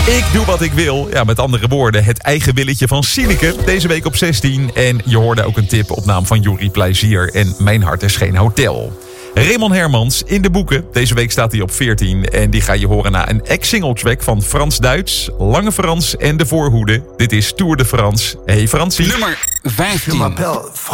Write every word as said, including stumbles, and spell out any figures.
Ik doe wat ik wil. Ja, met andere woorden, het eigen willetje van Sineke. Deze week op zestien. En je hoorde ook een tip op naam van Juri Plezier. En Mijn hart is geen hotel. Raymond Hermans in de boeken. Deze week staat hij op veertien. En die ga je horen na een ex-singletrack van Frans Duits, Lange Frans en De Voorhoede. Dit is Tour de France. Hey Fransie. Nummer vijftien.